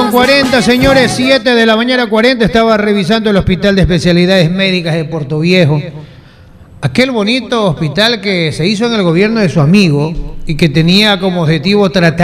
7:40, señores, 7 de la mañana 40. Estaba revisando el Hospital de Especialidades Médicas de Portoviejo. Aquel bonito hospital que se hizo en el gobierno de su amigo y que tenía como objetivo tratar